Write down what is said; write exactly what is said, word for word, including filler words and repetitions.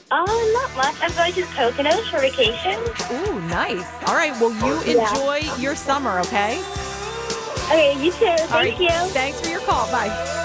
Oh, not much. I'm going to the Poconos for vacation. Ooh, nice. All right. Well, you Yeah. enjoy your summer, okay? Okay, you too. All Thank right. you. Thanks for your call. Bye.